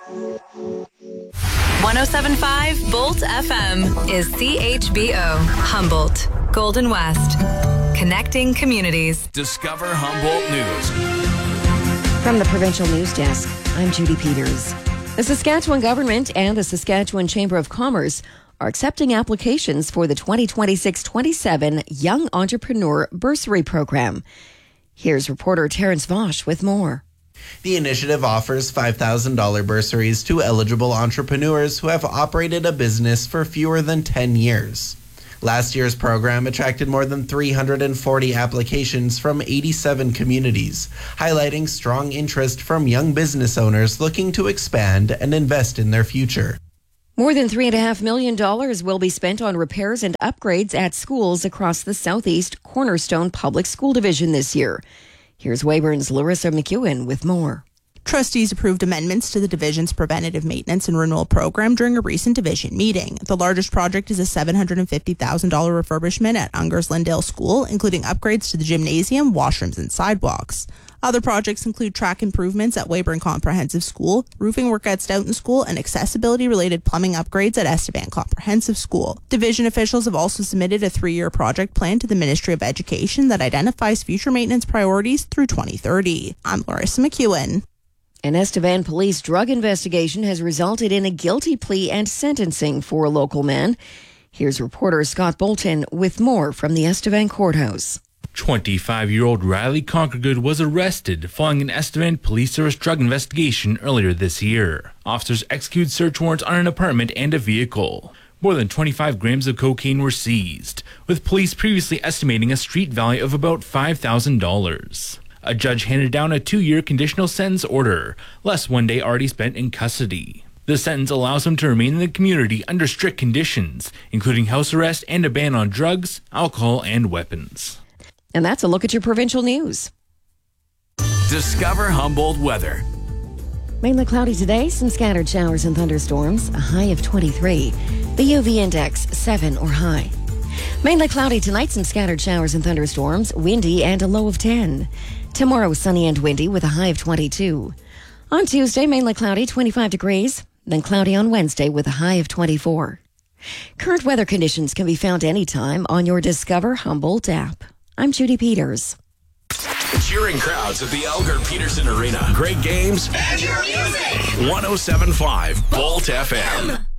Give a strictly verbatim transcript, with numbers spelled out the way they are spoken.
one oh seven point five Bolt F M is C H B O, Humboldt, Golden West. Connecting communities. Discover Humboldt News. From the Provincial News Desk, I'm Judy Peters. The Saskatchewan Government and the Saskatchewan Chamber of Commerce are accepting applications for the twenty twenty-six twenty-seven Young Entrepreneur Bursary Program. Here's reporter Terrence Vosch with more. The initiative offers five thousand dollars bursaries to eligible entrepreneurs who have operated a business for fewer than ten years. Last year's program attracted more than three hundred forty applications from eighty-seven communities, highlighting strong interest from young business owners looking to expand and invest in their future. More than three point five million dollars will be spent on repairs and upgrades at schools across the Southeast Cornerstone Public School Division this year. Here's Weyburn's Larissa McEwen with more. Trustees approved amendments to the division's preventative maintenance and renewal program during a recent division meeting. The largest project is a seven hundred fifty thousand dollars refurbishment at Ungers Lindale School, including upgrades to the gymnasium, washrooms, and sidewalks. Other projects include track improvements at Weyburn Comprehensive School, roofing work at Stoughton School, and accessibility-related plumbing upgrades at Estevan Comprehensive School. Division officials have also submitted a three-year project plan to the Ministry of Education that identifies future maintenance priorities through twenty thirty. I'm Larissa McEwen. An Estevan police drug investigation has resulted in a guilty plea and sentencing for a local man. Here's reporter Scott Bolton with more from the Estevan courthouse. twenty-five-year-old Riley Conkergood was arrested following an Estevan Police Service drug investigation earlier this year. Officers executed search warrants on an apartment and a vehicle. More than twenty-five grams of cocaine were seized, with police previously estimating a street value of about five thousand dollars. A judge handed down a two-year conditional sentence order, less one day already spent in custody. The sentence allows him to remain in the community under strict conditions, including house arrest and a ban on drugs, alcohol, and weapons. And that's a look at your provincial news. Discover Humboldt weather. Mainly cloudy today, some scattered showers and thunderstorms, a high of twenty-three. The U V index, seven or high. Mainly cloudy tonight, some scattered showers and thunderstorms, windy and a low of ten. Tomorrow, sunny and windy with a high of twenty-two. On Tuesday, mainly cloudy, twenty-five degrees. Then cloudy on Wednesday with a high of twenty-four. Current weather conditions can be found anytime on your Discover Humboldt app. I'm Judy Peters. Cheering crowds at the Elgar Peterson Arena. Great games. And your music. one oh seven point five Bolt F M.